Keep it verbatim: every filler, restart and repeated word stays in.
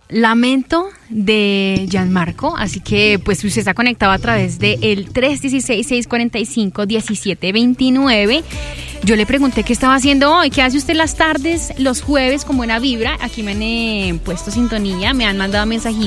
Lamento de Gianmarco, así que pues usted está conectado a través de el tres uno seis, seis cuatro cinco, uno siete dos nueve. Yo le pregunté qué estaba haciendo hoy, qué hace usted las tardes, los jueves con buena vibra. Aquí me han eh, puesto sintonía, me han mandado mensajitos